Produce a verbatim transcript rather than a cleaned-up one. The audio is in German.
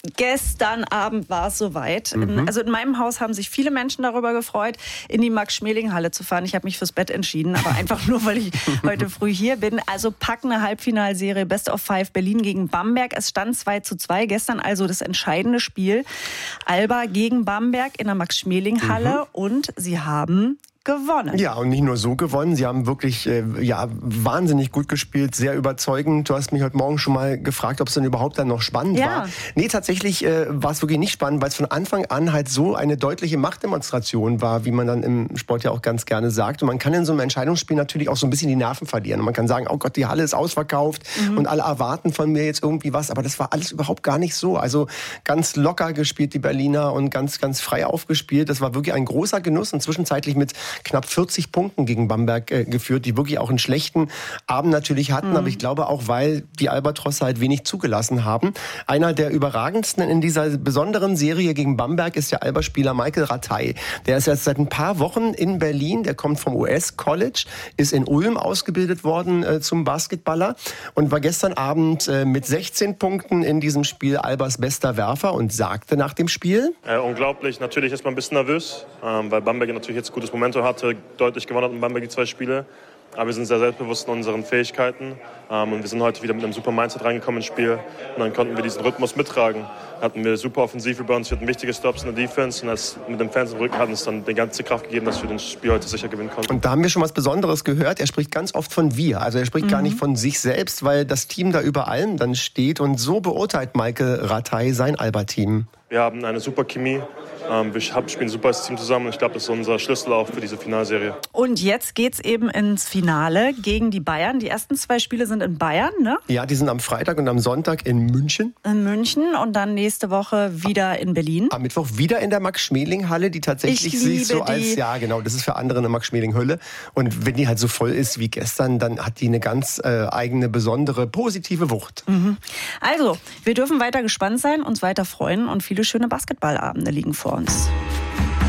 Gestern Abend war es soweit. Mhm. Also in meinem Haus haben sich viele Menschen darüber gefreut, in die Max-Schmeling-Halle zu fahren. Ich habe mich fürs Bett entschieden, aber einfach nur, weil ich heute früh hier bin. Also packende Halbfinalserie Best of Five Berlin gegen Bamberg. Es stand zwei zu zwei. Gestern also das entscheidende Spiel. Alba gegen Bamberg in der Max-Schmeling-Halle. Mhm. Und sie haben gewonnen. Ja, und nicht nur so gewonnen, sie haben wirklich äh, ja, wahnsinnig gut gespielt, sehr überzeugend. Du hast mich heute Morgen schon mal gefragt, ob es dann überhaupt dann noch spannend ja. war. Nee, tatsächlich äh, war es wirklich nicht spannend, weil es von Anfang an halt so eine deutliche Machtdemonstration war, wie man dann im Sport ja auch ganz gerne sagt. Und man kann in so einem Entscheidungsspiel natürlich auch so ein bisschen die Nerven verlieren. Und man kann sagen, oh Gott, die Halle ist ausverkauft mhm. und alle erwarten von mir jetzt irgendwie was. Aber das war alles überhaupt gar nicht so. Also ganz locker gespielt, die Berliner, und ganz, ganz frei aufgespielt. Das war wirklich ein großer Genuss und zwischenzeitlich mit knapp vierzig Punkten gegen Bamberg äh, geführt, die wirklich auch einen schlechten Abend natürlich hatten, mhm. aber ich glaube auch, weil die Albatrosse halt wenig zugelassen haben. Einer der überragendsten in dieser besonderen Serie gegen Bamberg ist der Alba-Spieler Michael Rattay. Der ist jetzt seit ein paar Wochen in Berlin, der kommt vom U S-College, ist in Ulm ausgebildet worden äh, zum Basketballer und war gestern Abend äh, mit sechzehn Punkten in diesem Spiel Albas bester Werfer und sagte nach dem Spiel: äh, Unglaublich, natürlich ist man ein bisschen nervös, ähm, weil Bamberg natürlich jetzt ein gutes Momentum hatte, deutlich gewonnen hat in Bamberg die zwei Spiele. Aber wir sind sehr selbstbewusst in unseren Fähigkeiten. Ähm, und wir sind heute wieder mit einem super Mindset reingekommen ins Spiel. Und dann konnten wir diesen Rhythmus mittragen. Hatten wir super Offensiv-Rebounds, wir hatten wichtige Stops in der Defense. Und das mit dem Fans im Rücken hat uns dann die ganze Kraft gegeben, dass wir das Spiel heute sicher gewinnen konnten. Und da haben wir schon was Besonderes gehört. Er spricht ganz oft von wir. Also er spricht mhm. gar nicht von sich selbst, weil das Team da über allem dann steht. Und so beurteilt Michael Rattay sein Alba-Team. Wir haben eine super Chemie. Wir spielen super als Team zusammen. Ich glaube, das ist unser Schlüssel auch für diese Finalserie. Und jetzt geht's eben ins Finale gegen die Bayern. Die ersten zwei Spiele sind in Bayern, ne? Ja, die sind am Freitag und am Sonntag in München. In München und dann nächste Woche wieder in Berlin. Am Mittwoch wieder in der Max-Schmeling-Halle, die tatsächlich sich so als, die. ja genau, das ist für andere eine Max-Schmeling-Hölle. Und wenn die halt so voll ist wie gestern, dann hat die eine ganz äh, eigene, besondere, positive Wucht. Mhm. Also, wir dürfen weiter gespannt sein, uns weiter freuen und viele schöne Basketballabende liegen vor uns.